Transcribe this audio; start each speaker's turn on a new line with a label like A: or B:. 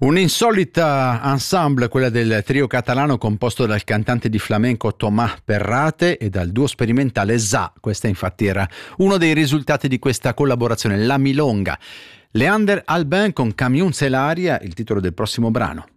A: Un'insolita ensemble, quella del trio catalano composto dal cantante di flamenco Tomás Perrate e dal duo sperimentale Za. Questa infatti era uno dei risultati di questa collaborazione, La Milonga. Leander Albin con Camion Celaria, il titolo del prossimo brano.